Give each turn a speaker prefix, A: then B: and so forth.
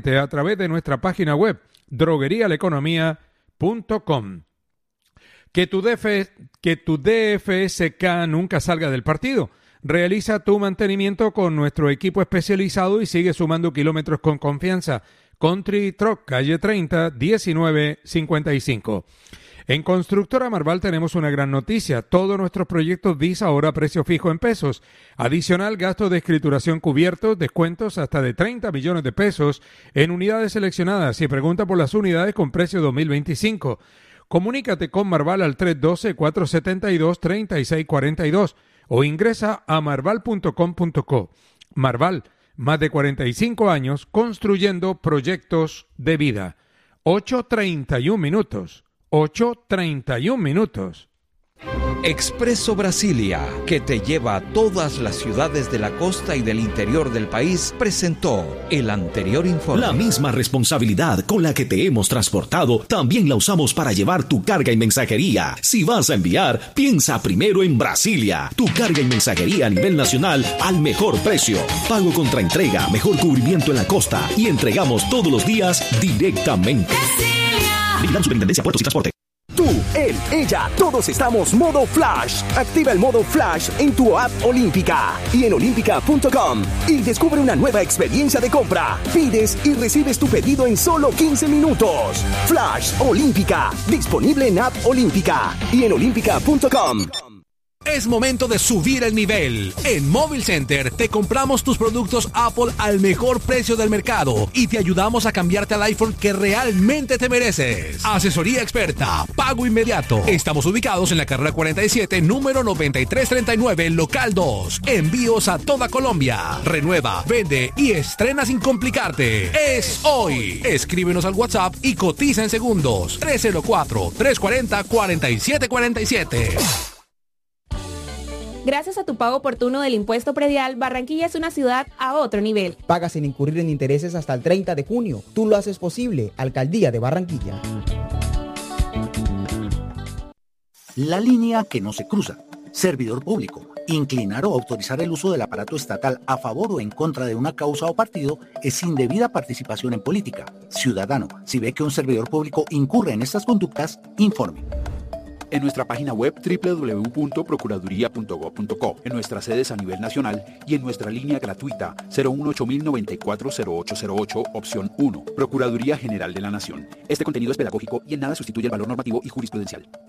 A: a través de nuestra página web droguerialeconomía.com. Que tu DFSK nunca salga del partido. Realiza tu mantenimiento con nuestro equipo especializado y sigue sumando kilómetros con confianza. Country Truck, calle 30, 1955. En Constructora Marval tenemos una gran noticia. Todos nuestros proyectos DIS ahora a precio fijo en pesos. Adicional, gastos de escrituración cubiertos, descuentos hasta de 30 millones de pesos en unidades seleccionadas. Y pregunta por las unidades con precio 2025. Comunícate con Marval al 312-472-3642 o ingresa a marval.com.co. Marval, más de 45 años construyendo proyectos de vida. 8:31.
B: Expreso Brasilia, que te lleva a todas las ciudades de la costa y del interior del país, presentó el anterior informe.
C: La misma responsabilidad con la que te hemos transportado, también la usamos para llevar tu carga y mensajería. Si vas a enviar, piensa primero en Brasilia. Tu carga y mensajería a nivel nacional al mejor precio. Pago contra entrega, mejor cubrimiento en la costa y entregamos todos los días directamente. Vigilando Superintendencia Puertos y Transporte.
D: Tú, él, ella, todos estamos modo Flash. Activa el modo Flash en tu app Olímpica y en olímpica.com y descubre una nueva experiencia de compra. Pides y recibes tu pedido en solo 15 minutos. Flash Olímpica, disponible en app Olímpica y en olímpica.com.
E: Es momento de subir el nivel. En Mobile Center te compramos tus productos Apple al mejor precio del mercado y te ayudamos a cambiarte al iPhone que realmente te mereces. Asesoría experta, pago inmediato. Estamos ubicados en la carrera 47, número 9339, local 2. Envíos a toda Colombia. Renueva, vende y estrena sin complicarte. Es hoy. Escríbenos al WhatsApp y cotiza en segundos. 304-340-4747.
F: Gracias a tu pago oportuno del impuesto predial, Barranquilla es una ciudad a otro nivel.
G: Paga sin incurrir en intereses hasta el 30 de junio. Tú lo haces posible. Alcaldía de Barranquilla.
H: La línea que no se cruza. Servidor público. Inclinar o autorizar el uso del aparato estatal a favor o en contra de una causa o partido es indebida participación en política. Ciudadano, si ve que un servidor público incurre en estas conductas, informe.
I: En nuestra página web www.procuraduría.gov.co, en nuestras sedes a nivel nacional y en nuestra línea gratuita 018-094-0808, opción 1. Procuraduría General de la Nación. Este contenido es pedagógico y en nada sustituye el valor normativo y jurisprudencial.